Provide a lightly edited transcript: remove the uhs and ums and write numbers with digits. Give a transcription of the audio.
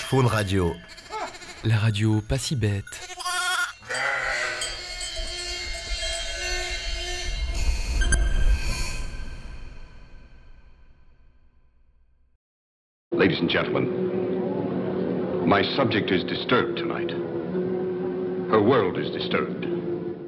Faune Radio. La radio pas si bête. Ladies and gentlemen, my subject is disturbed tonight. Her world is disturbed.